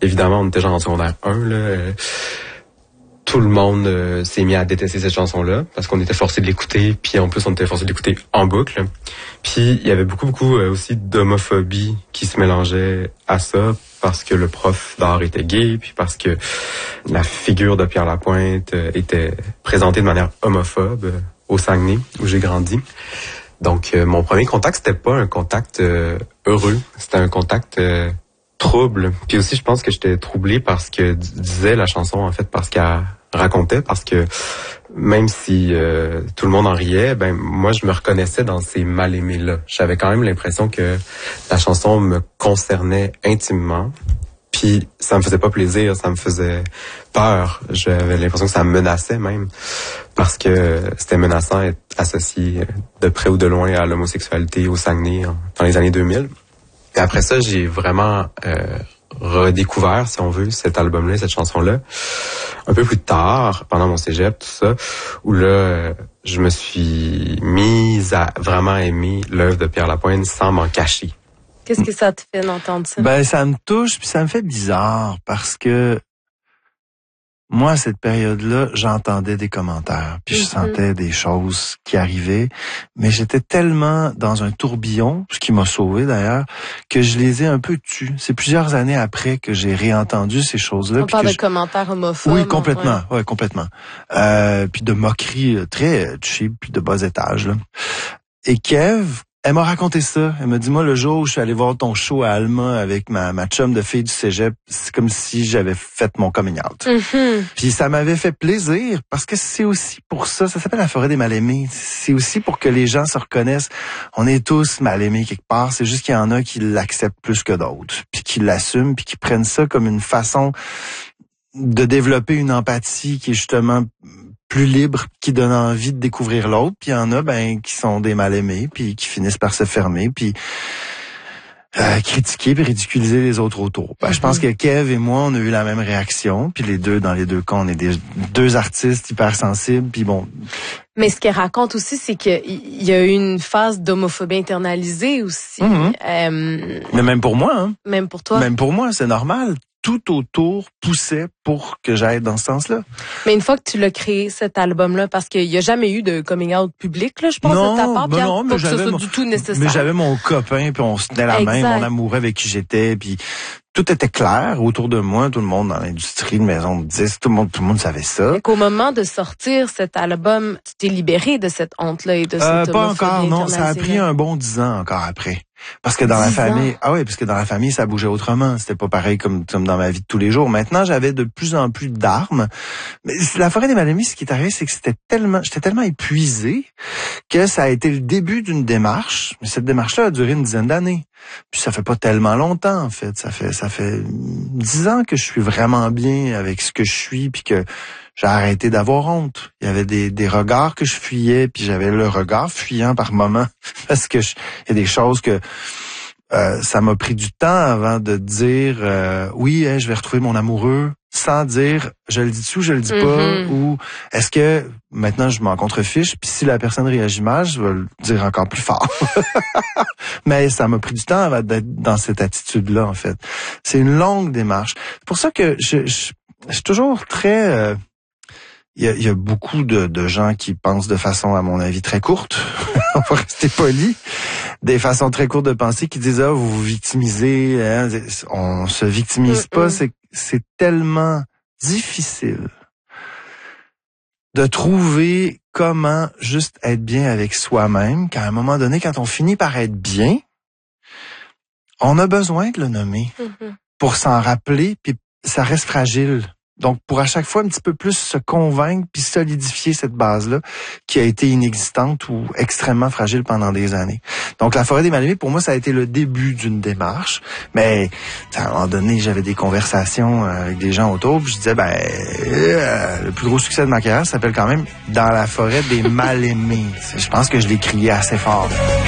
évidemment, on était genre en secondaire 1, là. Tout le monde s'est mis à détester cette chanson-là parce qu'on était forcé de l'écouter, puis en plus on était forcé de l'écouter en boucle. Puis il y avait beaucoup aussi d'homophobie qui se mélangeait à ça parce que le prof d'art était gay, puis parce que la figure de Pierre Lapointe était présentée de manière homophobe au Saguenay où j'ai grandi. Donc mon premier contact, c'était pas un contact heureux, c'était un contact trouble. Puis aussi, je pense que j'étais troublé parce que disait la chanson, en fait, parce qu'elle racontait, parce que même si tout le monde en riait, ben moi, je me reconnaissais dans ces mal-aimés-là. J'avais quand même l'impression que la chanson me concernait intimement. Puis ça me faisait pas plaisir, ça me faisait peur. J'avais l'impression que ça me menaçait même, parce que c'était menaçant d'être associé de près ou de loin à l'homosexualité au Saguenay dans les années 2000. Et après ça, j'ai vraiment redécouvert, si on veut, cet album-là, cette chanson-là, un peu plus tard, pendant mon cégep, tout ça, où là, je me suis mise à vraiment aimer l'œuvre de Pierre Lapointe sans m'en cacher. Qu'est-ce que ça te fait d'entendre ça? Ben, ça me touche, puis ça me fait bizarre, parce que moi, à cette période-là, j'entendais des commentaires, puis je sentais des choses qui arrivaient, mais j'étais tellement dans un tourbillon, ce qui m'a sauvé d'ailleurs, que je les ai un peu tus. C'est plusieurs années après que j'ai réentendu ces choses-là. On parle de commentaires homophobes. Oui, complètement, ouais, complètement. Puis de moqueries très cheap, puis de bas étage, là. Et Kev, elle m'a raconté ça. Elle m'a dit, moi, le jour où je suis allé voir ton show à Alma avec ma chum de fille du cégep, c'est comme si j'avais fait mon coming out. Puis ça m'avait fait plaisir, parce que c'est aussi pour ça s'appelle La forêt des mal-aimés. C'est aussi pour que les gens se reconnaissent. On est tous mal-aimés quelque part. C'est juste qu'il y en a qui l'acceptent plus que d'autres, puis qui l'assument, puis qui prennent ça comme une façon de développer une empathie qui est justement plus libre, qui donne envie de découvrir l'autre, puis il y en a qui sont des mal-aimés, puis qui finissent par se fermer, puis critiquer puis ridiculiser les autres autour. Je pense que Kev et moi, on a eu la même réaction, puis dans les deux cas, on est deux artistes hypersensibles, puis bon. Mais ce qu'elle raconte aussi, c'est qu'il y a eu une phase d'homophobie internalisée aussi. Mais même pour moi, hein. Même pour toi. Même pour moi, c'est normal. Tout autour poussait pour que j'aille dans ce sens-là. Mais une fois que tu l'as créé, cet album-là, parce qu'il n'y a jamais eu de coming out public, là, je pense, de ta part, Pierre, non, pas que ce soit du tout nécessaire. Mais j'avais mon copain, puis on se tenait la main, mon amoureux avec qui j'étais, puis tout était clair autour de moi, tout le monde dans l'industrie, de maison de disques, tout le monde savait ça. Et qu'au moment de sortir cet album, tu t'es libéré de cette honte-là et de cette pas encore, non, ça a pris un bon 10 ans encore après. Parce que dans la famille, parce que dans la famille, ça bougeait autrement. C'était pas pareil comme dans ma vie de tous les jours. Maintenant, j'avais de plus en plus d'armes. Mais La forêt des mal-aimés, ce qui est arrivé, c'est que j'étais tellement épuisé que ça a été le début d'une démarche. Mais cette démarche-là a duré une dizaine d'années. Puis ça fait pas tellement longtemps, en fait. Ça fait 10 ans que je suis vraiment bien avec ce que je suis, puis que j'ai arrêté d'avoir honte. Il y avait des regards que je fuyais, puis j'avais le regard fuyant par moments, parce que il y a des choses que ça m'a pris du temps avant de dire oui, je vais retrouver mon amoureux, sans dire je le dis-tu ou je le dis pas, ou est-ce que maintenant je m'en contrefiche, puis si la personne réagit mal, je vais le dire encore plus fort. Mais ça m'a pris du temps avant d'être dans cette attitude-là, en fait. C'est une longue démarche. C'est pour ça que je suis toujours très... Il y a beaucoup de gens qui pensent de façon, à mon avis, très courte. On va rester poli. Des façons très courtes de penser qui disent, vous vous victimisez. Hein. On se victimise pas. C'est tellement difficile de trouver comment juste être bien avec soi-même, qu'à un moment donné, quand on finit par être bien, on a besoin de le nommer pour s'en rappeler, puis ça reste fragile. Donc, pour à chaque fois un petit peu plus se convaincre puis solidifier cette base-là qui a été inexistante ou extrêmement fragile pendant des années. Donc, La forêt des mal-aimés, pour moi, ça a été le début d'une démarche. Mais, à un moment donné, j'avais des conversations avec des gens autour, puis je disais, le plus gros succès de ma carrière s'appelle quand même Dans la forêt des mal-aimés. Je pense que je l'ai crié assez fort.